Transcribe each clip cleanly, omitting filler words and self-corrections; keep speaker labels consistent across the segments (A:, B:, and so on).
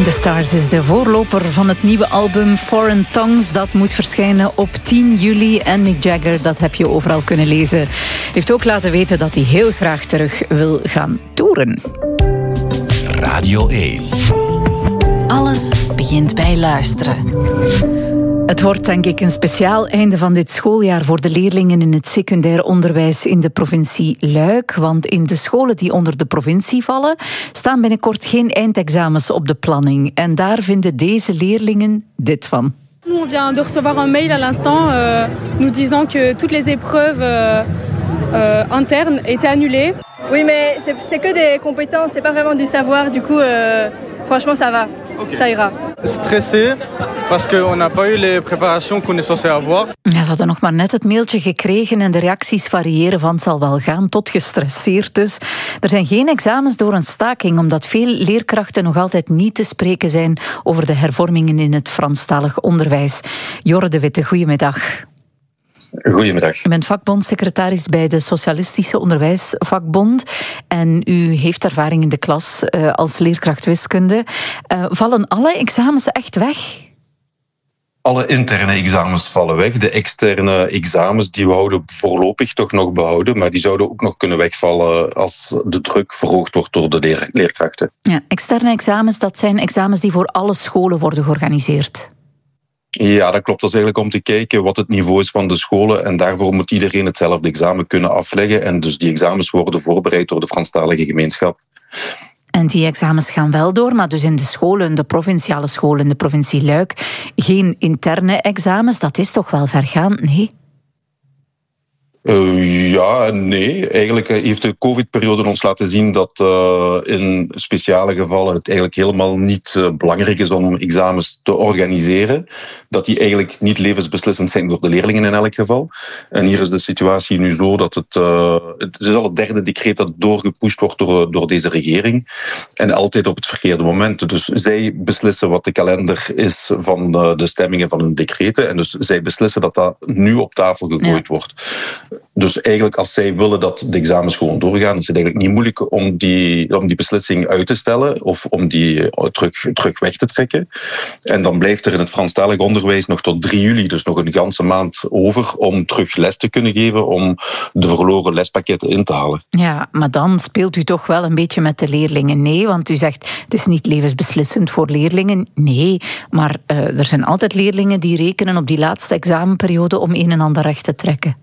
A: the Stars is de voorloper van het nieuwe album Foreign Tongues. Dat moet verschijnen op 10 juli. En Mick Jagger, dat heb je overal kunnen lezen, heeft ook laten weten dat hij heel graag terug wil gaan toeren.
B: Radio 1.
C: Alles begint bij luisteren.
A: Het wordt denk ik een speciaal einde van dit schooljaar voor de leerlingen in het secundair onderwijs in de provincie Luik. Want in de scholen die onder de provincie vallen, staan binnenkort geen eindexamens op de planning. En daar vinden deze leerlingen dit van.
D: Nous, on vient de recevoir un mail à l'instant nous disant que toutes les épreuves internes étaient annulées.
E: Oui, mais c'est que des compétences, c'est pas vraiment du savoir. Du coup, franchement, ça va. Okay. Ça ira.
F: Stressé, parce qu'on n'a pas eu les préparations qu'on est censé avoir.
A: Ja, ze hadden nog maar net het mailtje gekregen en de reacties variëren van het zal wel gaan tot gestresseerd dus. Er zijn geen examens door een staking, omdat veel leerkrachten nog altijd niet te spreken zijn over de hervormingen in het Franstalig onderwijs. Jorre de Witte, goedemiddag.
G: Goedemiddag.
A: U bent vakbondsecretaris bij de Socialistische Onderwijsvakbond en u heeft ervaring in de klas als leerkracht wiskunde. Vallen alle examens echt weg?
G: Alle interne examens vallen weg. De externe examens die we houden voorlopig toch nog behouden, maar die zouden ook nog kunnen wegvallen als de druk verhoogd wordt door de leerkrachten.
A: Ja, externe examens, dat zijn examens die voor alle scholen worden georganiseerd.
G: Ja, dat klopt. Dat is eigenlijk om te kijken wat het niveau is van de scholen en daarvoor moet iedereen hetzelfde examen kunnen afleggen en dus die examens worden voorbereid door de Franstalige gemeenschap.
A: En die examens gaan wel door, maar dus in de scholen, de provinciale scholen in de provincie Luik, geen interne examens. Dat is toch wel vergaand, nee?
G: Ja en nee. Eigenlijk heeft de COVID-periode ons laten zien dat in speciale gevallen het eigenlijk helemaal niet belangrijk is om examens te organiseren. Dat die eigenlijk niet levensbeslissend zijn voor de leerlingen in elk geval. En hier is de situatie nu zo dat het is al het derde decreet dat doorgepusht wordt door deze regering. En altijd op het verkeerde moment. Dus zij beslissen wat de kalender is van de stemmingen van hun decreten. En dus zij beslissen dat dat nu op tafel gegooid wordt. Dus eigenlijk als zij willen dat de examens gewoon doorgaan, is het eigenlijk niet moeilijk om die beslissing uit te stellen of om die terug weg te trekken. En dan blijft er in het Franstalig onderwijs nog tot 3 juli, dus nog een ganse maand over, om terug les te kunnen geven, om de verloren lespakketten in te halen.
A: Ja, maar dan speelt u toch wel een beetje met de leerlingen. Nee, want u zegt het is niet levensbeslissend voor leerlingen. Nee, maar er zijn altijd leerlingen die rekenen op die laatste examenperiode om een en ander recht te trekken.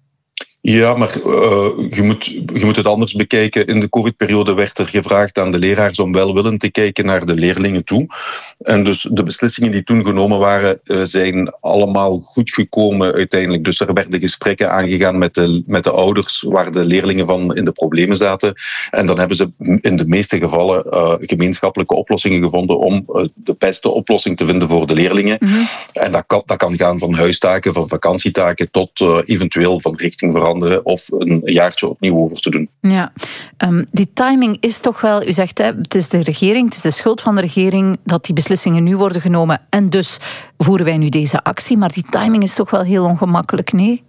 G: Ja, maar je moet het anders bekijken. In de COVID-periode werd er gevraagd aan de leraars om welwillend te kijken naar de leerlingen toe. En dus de beslissingen die toen genomen waren, zijn allemaal goed gekomen uiteindelijk. Dus er werden gesprekken aangegaan met de ouders waar de leerlingen van in de problemen zaten. En dan hebben ze in de meeste gevallen gemeenschappelijke oplossingen gevonden om de beste oplossing te vinden voor de leerlingen. Mm-hmm. En dat kan gaan van huistaken, van vakantietaken tot eventueel van richting veranderen of een jaartje opnieuw over te doen.
A: Ja, die timing is toch wel, u zegt, het is de regering, het is de schuld van de regering dat die beslissingen nu worden genomen en dus voeren wij nu deze actie, maar die timing is toch wel heel ongemakkelijk, nee?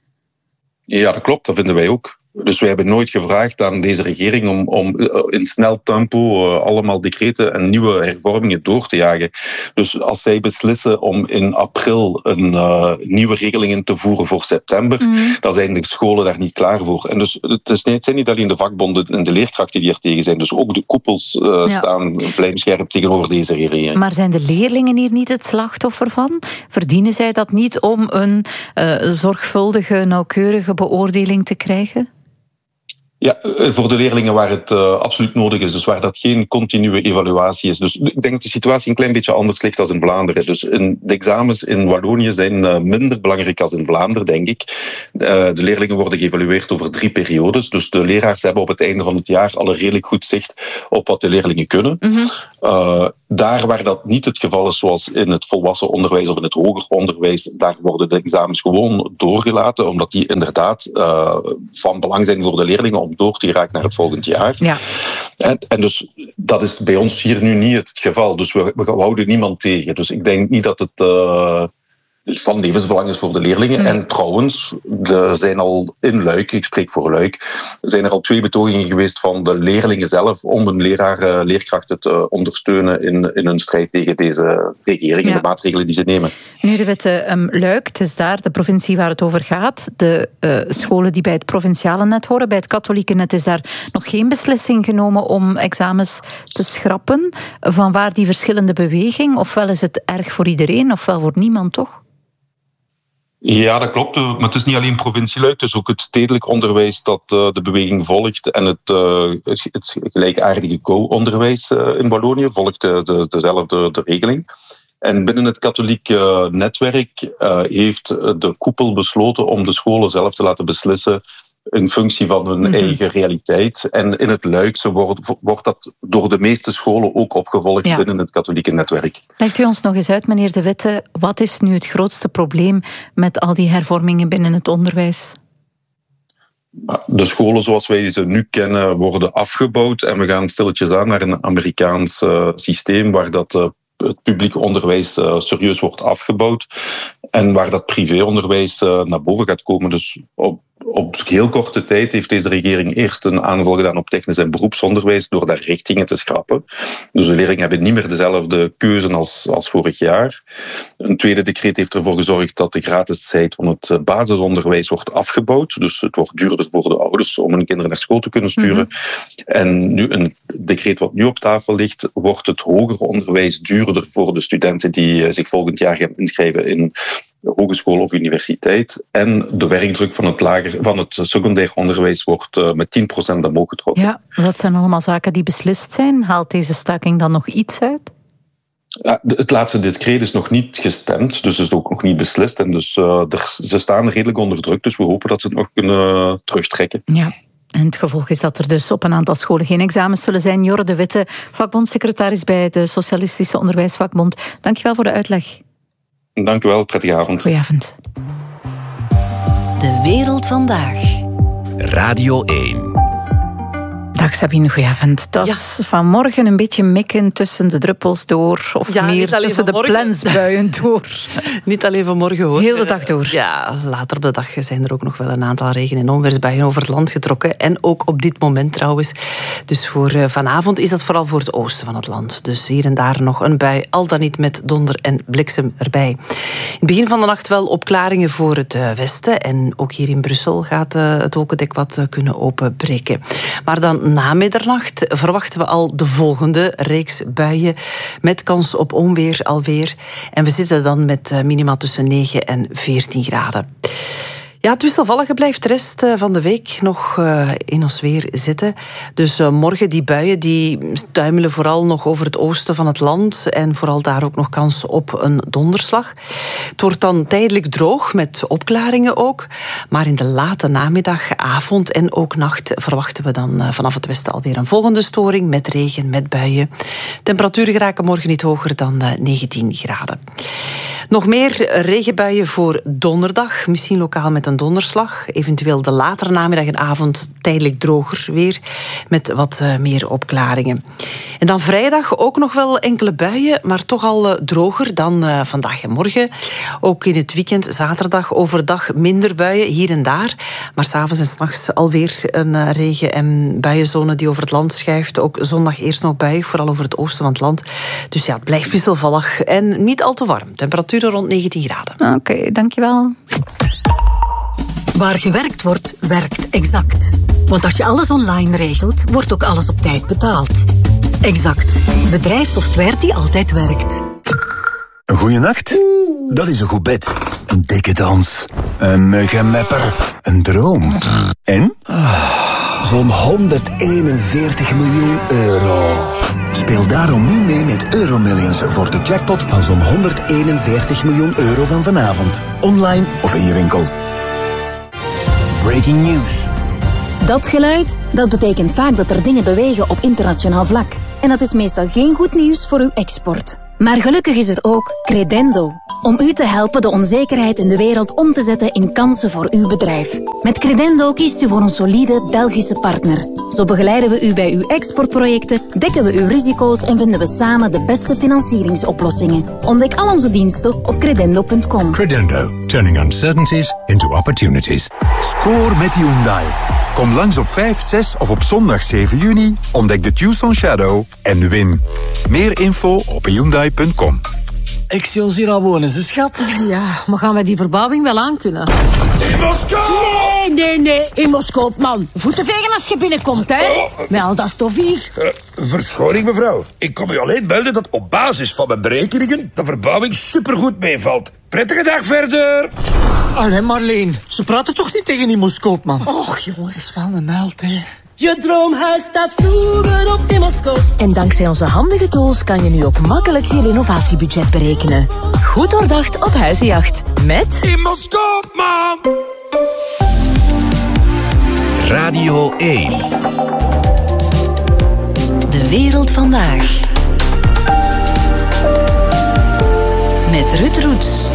G: Ja, dat klopt, dat vinden wij ook. Dus wij hebben nooit gevraagd aan deze regering om in snel tempo allemaal decreten en nieuwe hervormingen door te jagen. Dus als zij beslissen om in april een nieuwe regelingen te voeren voor september, dan zijn de scholen daar niet klaar voor. En dus het zijn niet alleen de vakbonden en de leerkrachten die er tegen zijn. Dus ook de koepels staan vlijmscherp tegenover deze regering.
A: Maar zijn de leerlingen hier niet het slachtoffer van? Verdienen zij dat niet om een zorgvuldige, nauwkeurige beoordeling te krijgen?
G: Ja, voor de leerlingen waar het absoluut nodig is, dus waar dat geen continue evaluatie is. Dus ik denk dat de situatie een klein beetje anders ligt dan in Vlaanderen. Dus de examens in Wallonië zijn minder belangrijk dan in Vlaanderen, denk ik. De leerlingen worden geëvalueerd over 3 periodes. Dus de leraars hebben op het einde van het jaar al een redelijk goed zicht op wat de leerlingen kunnen. Mm-hmm. Daar waar dat niet het geval is, zoals in het volwassen onderwijs of in het hoger onderwijs, daar worden de examens gewoon doorgelaten, omdat die inderdaad van belang zijn voor de leerlingen om door te geraken naar het volgend jaar. Ja. En dus dat is bij ons hier nu niet het geval. Dus we houden niemand tegen. Dus ik denk niet dat het van levensbelang is voor de leerlingen. En trouwens, er zijn al in Luik, ik spreek voor Luik, zijn er al 2 betogingen geweest van de leerlingen zelf om hun leerkrachten te ondersteunen in hun strijd tegen deze regering en de maatregelen die ze nemen.
A: Meneer De Witte, Luik, het is daar de provincie waar het over gaat. De scholen die bij het provinciale net horen, bij het katholieke net, is daar nog geen beslissing genomen om examens te schrappen. Vanwaar die verschillende beweging? Ofwel is het erg voor iedereen, ofwel voor niemand, toch?
G: Ja, dat klopt. Maar het is niet alleen provincie Luik, het is ook het stedelijk onderwijs dat de beweging volgt. En het gelijkaardige co-onderwijs in Wallonië volgt dezelfde regeling. En binnen het katholieke netwerk heeft de koepel besloten om de scholen zelf te laten beslissen in functie van hun eigen realiteit. En in het Luikse wordt dat door de meeste scholen ook opgevolgd binnen het katholieke netwerk.
A: Legt u ons nog eens uit, meneer De Witte, wat is nu het grootste probleem met al die hervormingen binnen het onderwijs?
G: De scholen zoals wij ze nu kennen worden afgebouwd en we gaan stilletjes aan naar een Amerikaans systeem waar dat het publiek onderwijs serieus wordt afgebouwd en waar dat privéonderwijs naar boven gaat komen. Dus op heel korte tijd heeft deze regering eerst een aanval gedaan op technisch en beroepsonderwijs door daar richtingen te schrappen. Dus de leerlingen hebben niet meer dezelfde keuze als vorig jaar. Een tweede decreet heeft ervoor gezorgd dat de gratisheid van het basisonderwijs wordt afgebouwd. Dus het wordt duurder voor de ouders om hun kinderen naar school te kunnen sturen. En nu een decreet wat nu op tafel ligt, wordt het hoger onderwijs duurder voor de studenten die zich volgend jaar gaan inschrijven in hogeschool of universiteit. En de werkdruk van het secundair onderwijs wordt met 10% omhoog getrokken.
A: Ja, dat zijn allemaal zaken die beslist zijn. Haalt deze staking dan nog iets uit?
G: Ja, het laatste decreet is nog niet gestemd, dus is ook nog niet beslist. En dus ze staan redelijk onder druk, dus we hopen dat ze het nog kunnen terugtrekken.
A: Ja. En het gevolg is dat er dus op een aantal scholen geen examens zullen zijn. Jorre De Witte, vakbondsecretaris bij de Socialistische Onderwijsvakbond. Dankjewel voor de uitleg.
G: Dank u wel, prettige avond.
A: Goedenavond.
C: De wereld vandaag.
B: Radio 1.
A: Dag Sabine, goedenavond. Dat is vanmorgen een beetje mikken tussen de druppels door, of meer tussen de plensbuien door.
H: Niet alleen vanmorgen hoor.
A: Heel de dag door.
H: Ja, later op de dag zijn er ook nog wel een aantal regen- en onweersbuien over het land getrokken. En ook op dit moment trouwens. Dus voor vanavond is dat vooral voor het oosten van het land. Dus hier en daar nog een bui, al dan niet met donder en bliksem erbij. In het begin van de nacht wel opklaringen voor het westen. En ook hier in Brussel gaat het wolkendek wat kunnen openbreken. Maar dan na middernacht verwachten we al de volgende reeks buien met kans op onweer alweer. En we zitten dan met minima tussen 9 en 14 graden. Ja, het wisselvallige blijft de rest van de week nog in ons weer zitten. Dus morgen die buien die tuimelen vooral nog over het oosten van het land. En vooral daar ook nog kans op een donderslag. Het wordt dan tijdelijk droog, met opklaringen ook. Maar in de late namiddag, avond en ook nacht verwachten we dan vanaf het westen alweer een volgende storing. Met regen, met buien. Temperaturen geraken morgen niet hoger dan 19 graden. Nog meer regenbuien voor donderdag. Misschien lokaal met een donderslag. Eventueel de latere namiddag en avond tijdelijk droger weer. Met wat meer opklaringen. En dan vrijdag ook nog wel enkele buien. Maar toch al droger dan vandaag en morgen. Ook in het weekend, zaterdag, overdag minder buien hier en daar. Maar 's avonds en 's nachts alweer een regen- en buienzone die over het land schuift. Ook zondag eerst nog buien, vooral over het oosten van het land. Dus ja, het blijft wisselvallig en niet al te warm. Temperaturen rond 19 graden.
A: Oké, dankjewel.
I: Waar gewerkt wordt, werkt Exact. Want als je alles online regelt, wordt ook alles op tijd betaald. Exact. Bedrijfssoftware die altijd werkt.
J: Een goeie nacht? Dat is een goed bed. Een dikke dans. Een muggenmepper. Een droom. En? Zo'n 141 miljoen euro. Speel daarom nu mee met Euromillions voor de jackpot van zo'n 141 miljoen euro van vanavond. Online of in je winkel. Breaking news.
I: Dat geluid, dat betekent vaak dat er dingen bewegen op internationaal vlak. En dat is meestal geen goed nieuws voor uw export. Maar gelukkig is er ook Credendo. Om u te helpen de onzekerheid in de wereld om te zetten in kansen voor uw bedrijf. Met Credendo kiest u voor een solide Belgische partner. Zo begeleiden we u bij uw exportprojecten, dekken we uw risico's en vinden we samen de beste financieringsoplossingen. Ontdek al onze diensten op credendo.com.
K: Credendo, turning uncertainties into opportunities.
J: Score met Hyundai. Kom langs op 5, 6 of op zondag 7 juni, ontdek de Tucson Shadow en win. Meer info op Hyundai.com.
L: Ik zie ons hier al wonen, ze schat.
M: Ja, maar gaan wij die verbouwing wel aankunnen?
N: In Moskou!
M: Nee, in Moskou, man. Voeten vegen als je binnenkomt, hè. Met al dat stof hier.
N: Verschoning, mevrouw. Ik kom u alleen melden dat op basis van mijn berekeningen de verbouwing supergoed meevalt. Prettige dag verder.
L: Allee, Marleen, ze praten toch niet tegen die Moskou, man?
M: Och, jongen.
L: Dat is wel een held, hè.
O: Je droomhuis staat vroeger op in Moskou.
C: En dankzij onze handige tools kan je nu ook makkelijk je renovatiebudget berekenen. Goed doordacht op Huizenjacht. Met...
N: In Moskou, man!
B: Radio 1.
C: De wereld vandaag. Met Ruud Roets.